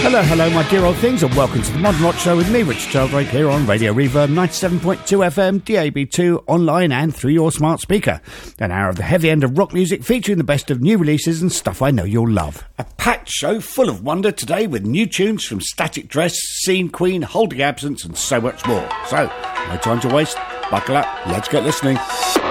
Hello, my dear old things, and welcome to the Modern Rock Show with me, Richard Sheldrake, here on Radio Reverb 97.2 FM, DAB2, online and through your smart speaker. An hour of the heavy end of rock music featuring the best of new releases and stuff I know you'll love. A packed show full of wonder today with new tunes from Static Dress, Scene Queen, Holding Absence and so much more. So, no time to waste, buckle up, let's get listening.